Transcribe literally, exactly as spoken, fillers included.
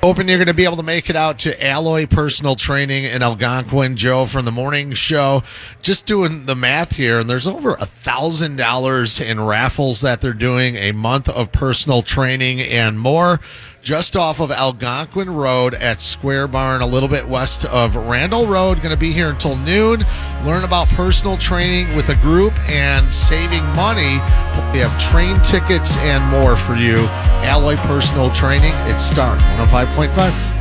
Hoping you're going to be able to make it out to Alloy Personal Training in Algonquin. Joe from the morning show. Just doing the math here, and there's over a thousand dollars in raffles that they're doing, a month of personal training and more, just off of Algonquin Road at Square Barn, a little bit west of Randall Road. Going to be here until noon. Learn about personal training with a group and saving money. We have train tickets and more for you. Alloy Personal Training. It's Star one oh five point five.